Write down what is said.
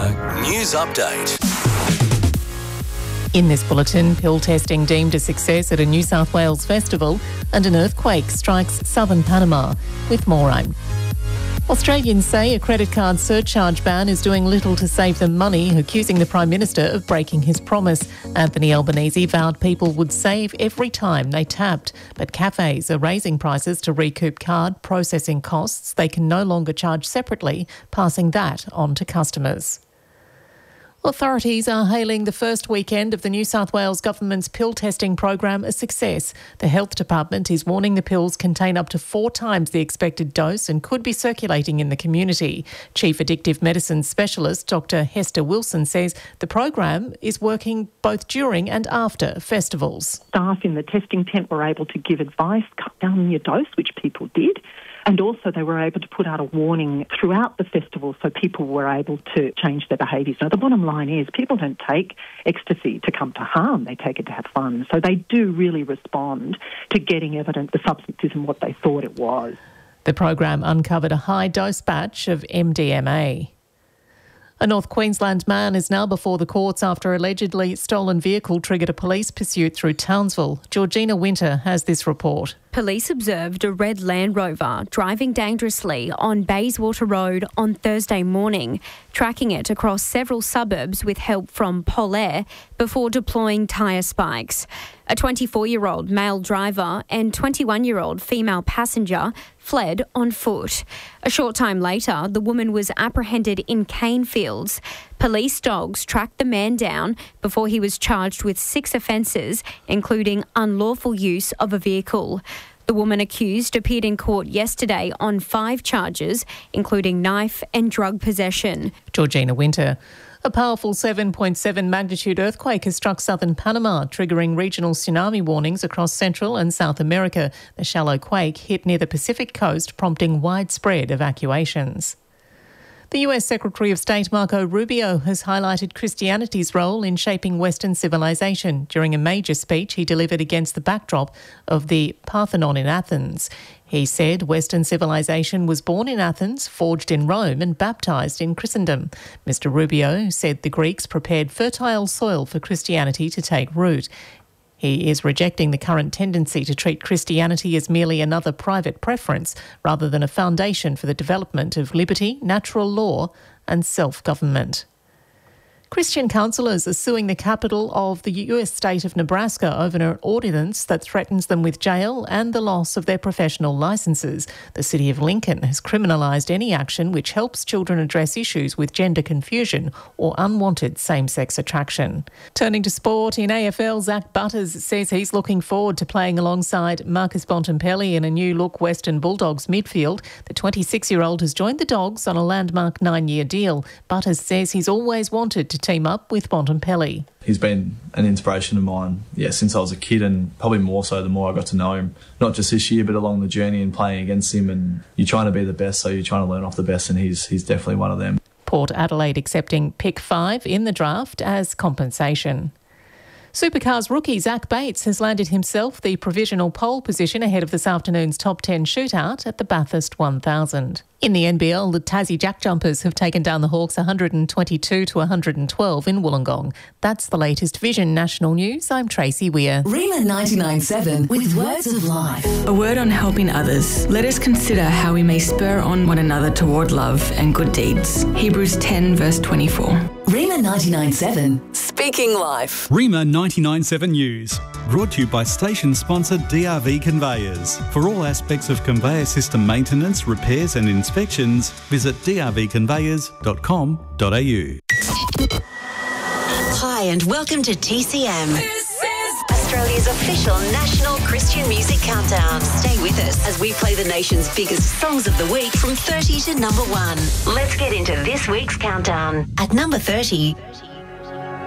News Update. In this bulletin, pill testing deemed a success at a New South Wales festival, and an earthquake strikes southern Panama. With more on. Australians say a credit card surcharge ban is doing little to save them money, accusing the Prime Minister of breaking his promise. Anthony Albanese vowed people would save every time they tapped, but cafes are raising prices to recoup card processing costs they can no longer charge separately, passing that on to customers. Authorities are hailing the first weekend of the New South Wales Government's pill testing program a success. The Health Department is warning the pills contain up to 4 times the expected dose and could be circulating in the community. Chief Addictive Medicine Specialist Dr Hester Wilson says the program is working both during and after festivals. Staff in the testing tent were able to give advice, cut down your dose, which people did. And also they were able to put out a warning throughout the festival so people were able to change their behaviours. Now, the bottom line is people don't take ecstasy to come to harm. They take it to have fun. So they do really respond to getting evidence the substance isn't what they thought it was. The program uncovered a high-dose batch of MDMA. A North Queensland man is now before the courts after allegedly stolen vehicle triggered a police pursuit through Townsville. Georgina Winter has this report. Police observed a red Land Rover driving dangerously on Bayswater Road on Thursday morning, tracking it across several suburbs with help from Polair before deploying tyre spikes. A 24-year-old male driver and 21-year-old female passenger fled on foot. A short time later, the woman was apprehended in Canefields. Police dogs tracked the man down before he was charged with 6 offences, including unlawful use of a vehicle. The woman accused appeared in court yesterday on 5 charges, including knife and drug possession. Georgina Winter. A powerful 7.7 magnitude earthquake has struck southern Panama, triggering regional tsunami warnings across Central and South America. The shallow quake hit near the Pacific coast, prompting widespread evacuations. The US Secretary of State Marco Rubio has highlighted Christianity's role in shaping Western civilization during a major speech he delivered against the backdrop of the Parthenon in Athens. He said Western civilization was born in Athens, forged in Rome and baptised in Christendom. Mr Rubio said the Greeks prepared fertile soil for Christianity to take root. He is rejecting the current tendency to treat Christianity as merely another private preference rather than a foundation for the development of liberty, natural law and self-government. Christian counsellors are suing the capital of the US state of Nebraska over an ordinance that threatens them with jail and the loss of their professional licences. The city of Lincoln has criminalised any action which helps children address issues with gender confusion or unwanted same-sex attraction. Turning to sport, in AFL, Zach Butters says he's looking forward to playing alongside Marcus Bontempelli in a new-look Western Bulldogs midfield. The 26-year-old has joined the Dogs on a landmark 9-year deal. Butters says he's always wanted to team up with Bontempelli. He's been an inspiration of mine, since I was a kid, and probably more so the more I got to know him, not just this year but along the journey and playing against him. And you're trying to be the best, so you're trying to learn off the best, and he's definitely one of them. Port Adelaide accepting pick 5 in the draft as compensation. Supercars rookie Zach Bates has landed himself the provisional pole position ahead of this afternoon's top 10 shootout at the Bathurst 1000. In the NBL, the Tassie Jack Jumpers have taken down the Hawks 122 to 112 in Wollongong. That's the latest Vision National News. I'm Tracy Weir. Rima 99.7 with Words of Life. A word on helping others. Let us consider how we may spur on one another toward love and good deeds. Hebrews 10 verse 24. Rima 99.7. Speaking Life. Rima 99.7 News. Brought to you by station sponsor DRV Conveyors. For all aspects of conveyor system maintenance, repairs and inspections, visit drvconveyors.com.au. Hi and welcome to TCM. This is Australia's official National Christian Music Countdown. Stay with us as we play the nation's biggest songs of the week from 30 to number 1. Let's get into this week's countdown. At number 30...